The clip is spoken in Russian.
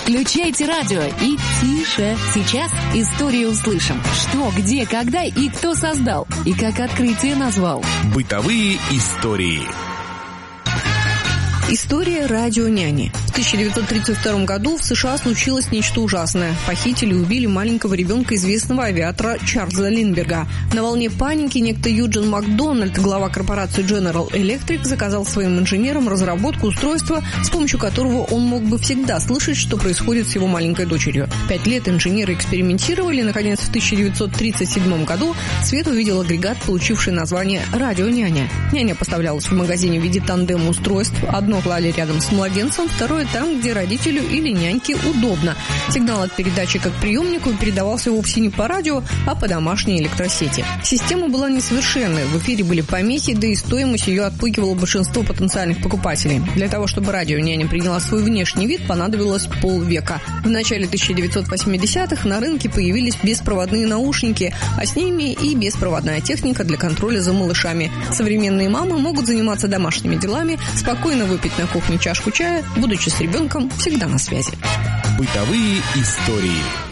Включайте радио и тише. Сейчас историю услышим. Что, где, когда и кто создал. И как открытие назвал. Бытовые истории. История радионяни. В 1932 году в США случилось нечто ужасное. Похитили и убили маленького ребенка известного авиатора Чарльза Линдберга. На волне паники некто Юджин Макдональд, глава корпорации General Electric, заказал своим инженерам разработку устройства, с помощью которого он мог бы всегда слышать, что происходит с его маленькой дочерью. 5 лет инженеры экспериментировали, и, наконец, в 1937 году в свет увидел агрегат, получивший название «Радионяня». Няня поставлялась в магазине в виде тандем-устройств. Одно клали рядом с младенцем, второе там, где родителю или няньке удобно. Сигнал от передатчика к приемнику передавался вовсе не по радио, а по домашней электросети. Система была несовершенной, в эфире были помехи, да и стоимость ее отпугивала большинство потенциальных покупателей. Для того, чтобы радионяня приняла свой внешний вид, понадобилось полвека. В начале 1980-х на рынке появились беспроводные наушники, а с ними и беспроводная техника для контроля за малышами. Современные мамы могут заниматься домашними делами, спокойно выпить на кухне чашку чая, будучи с ребенком всегда на связи. Бытовые истории.